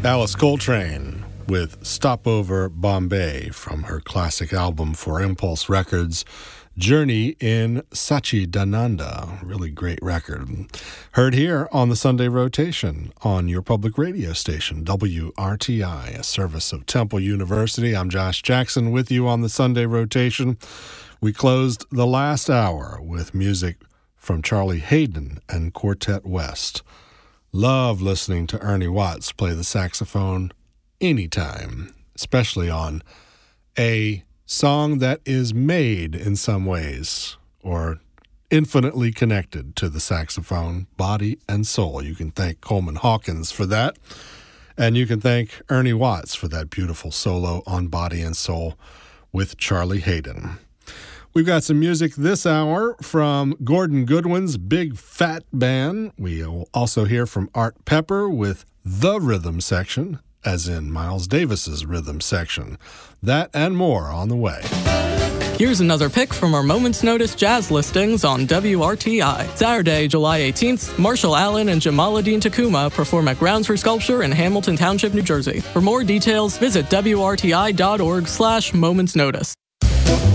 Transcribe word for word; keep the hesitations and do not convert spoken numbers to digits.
Alice Coltrane with Stopover Bombay from her classic album for Impulse Records, Journey in Satchidananda. Really great record. Heard here on the Sunday Rotation on your public radio station, W R T I, a service of Temple University. I'm Josh Jackson with you on the Sunday Rotation. We closed the last hour with music from Charlie Haden and Quartet West. Love listening to Ernie Watts play the saxophone anytime, especially on a song that is made in some ways or infinitely connected to the saxophone, body and soul. You can thank Coleman Hawkins for that, and you can thank Ernie Watts for that beautiful solo on Body and Soul with Charlie Haden. We've got some music this hour from Gordon Goodwin's Big Fat Band. We'll also hear from Art Pepper with The Rhythm Section, as in Miles Davis's Rhythm Section. That and more on the way. Here's another pick from our Moment's Notice jazz listings on W R T I. Saturday, July eighteenth, Marshall Allen and Jamaluddin Takuma perform at Grounds for Sculpture in Hamilton Township, New Jersey. For more details, visit W R T I dot org slash Moment's Notice.